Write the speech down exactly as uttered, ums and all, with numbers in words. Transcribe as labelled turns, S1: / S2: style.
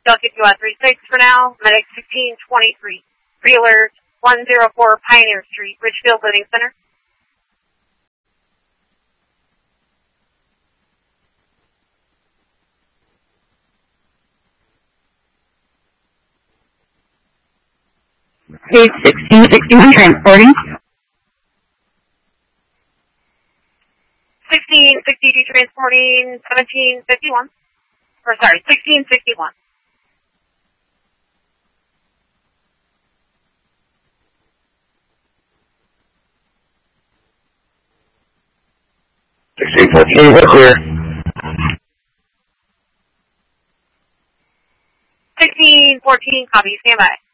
S1: I'll keep you at three six for now. Medic sixteen twenty-three. Pre-alert one oh four Pioneer Street, Ridgefield Living Center.
S2: Page sixteen sixty-one transporting.
S1: sixteen sixty-two transporting seventeen fifty-one. Or sorry, sixteen sixty-one.
S3: sixteen fourteen, we're clear.
S1: sixteen fourteen, copy, stand by.